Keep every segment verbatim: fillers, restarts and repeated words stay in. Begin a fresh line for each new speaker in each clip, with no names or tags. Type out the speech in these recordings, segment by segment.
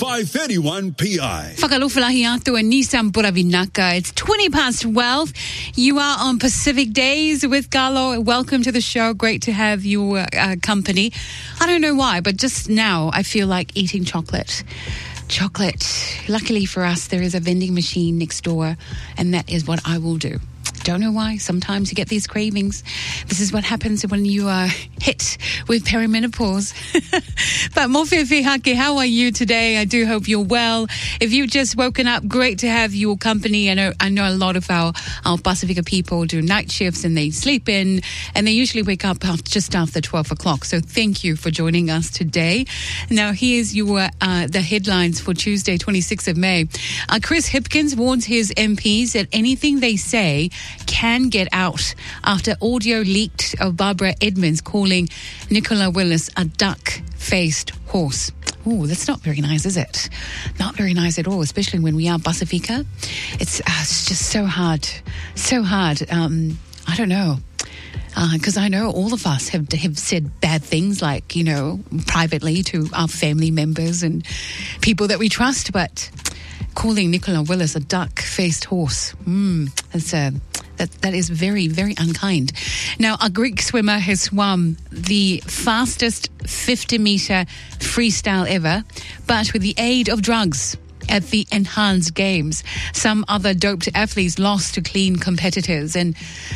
five thirty-one P I.
Whakalofalahi atu e Nissan Buravinaka. It's twenty past twelve. You are on Pacific Days with Carlo. Welcome to the show. Great to have your uh, company. I don't know why, but just now I feel like eating chocolate. Chocolate. Luckily for us, there is a vending machine next door, and that is what I will do. Don't know why. Sometimes you get these cravings. This is what happens when you are hit with perimenopause. But Mofefe Hake, how are you today? I do hope you're well. If you've just woken up, great to have your company. I know I know a lot of our, our Pacifica people do night shifts and they sleep in, and they usually wake up just after twelve o'clock. So thank you for joining us today. Now, here's your uh, the headlines for Tuesday, twenty-sixth of May. Uh, Chris Hipkins warns his M Ps that anything they say can get out after audio leaked of Barbara Edmonds calling Nicola Willis a duck-faced horse. Oh, that's not very nice, is it? Not very nice at all, especially when we are Pacifica. It's, uh, it's just so hard, so hard. Um, I don't know. Because uh, I know all of us have have said bad things, like, you know, privately to our family members and people that we trust, but calling Nicola Willis a duck-faced horse, mm, that's a... That, that is very, very unkind. Now, a Greek swimmer has swum the fastest fifty-metre freestyle ever, but with the aid of drugs at the Enhanced Games. Some other doped athletes lost to clean competitors. And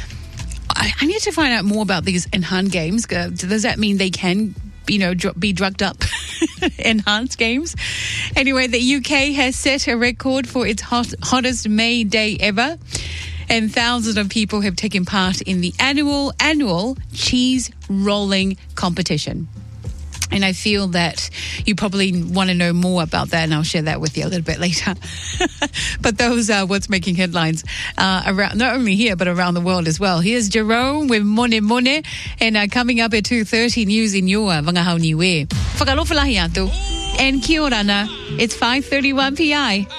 I, I need to find out more about these Enhanced Games. Uh, does that mean they can, you know, dr- be drugged up? Enhanced Games. Anyway, the U K has set a record for its hot, hottest May day ever. And thousands of people have taken part in the annual, annual cheese rolling competition. And I feel that you probably want to know more about that, and I'll share that with you a little bit later. But those are what's making headlines uh, around, not only here, but around the world as well. Here's Jerome with Mone Mone, and uh, coming up at two thirty, news in your Wangahau Niue. Whakalofalahi atu. And kia ora na. It's five thirty-one P I.